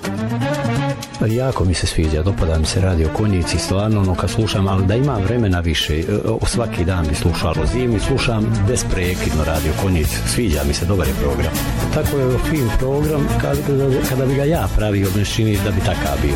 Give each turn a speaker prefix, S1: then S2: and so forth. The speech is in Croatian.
S1: Jako mi se sviđa, dopada mi se Radio Konjici, stvarno ono kad slušam, ali da imam vremena više, svaki dan bi slušao, zimi slušam besprekidno Radio Konjici, sviđa mi se, dobar je program. Tako je fin program, kada bi ga ja pravio, me čini da bi takav bio.